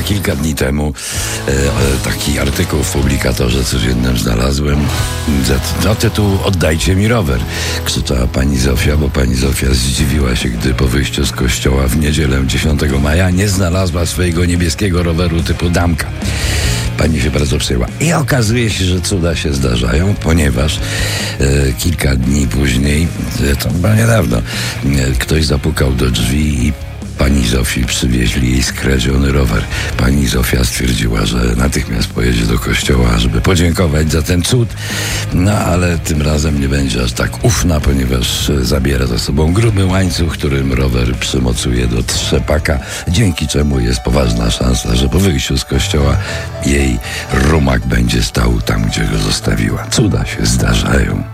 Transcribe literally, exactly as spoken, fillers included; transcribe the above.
a kilka dni temu e, taki artykuł w Publikatorze Codziennym znalazłem. No tytuł "Oddajcie mi rower", krzyczała pani Zofia, bo pani Zofia zdziwiła się, gdy po wyjściu z kościoła w niedzielę dziesiątego maja nie znalazła swojego niebieskiego roweru typu damka. Pani się bardzo przejęła. I okazuje się, że cuda się zdarzają, ponieważ e, kilka dni później, e, to chyba niedawno, e, ktoś zapukał do drzwi i pani Zofii przywieźli jej skradziony rower. Pani Zofia stwierdziła, że natychmiast pojedzie do kościoła, żeby podziękować za ten cud. No ale tym razem nie będzie aż tak ufna, ponieważ zabiera ze sobą gruby łańcuch, którym rower przymocuje do trzepaka, dzięki czemu jest poważna szansa, że po wyjściu z kościoła jej rumak będzie stał tam, gdzie go zostawiła. Cuda się zdarzają.